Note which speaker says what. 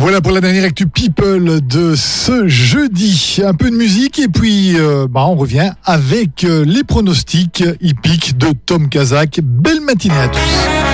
Speaker 1: Voilà pour la dernière Actu People de ce jeudi. Un peu de musique et puis on revient avec les pronostics hippiques de Tom Kazak. Belle matinée à tous.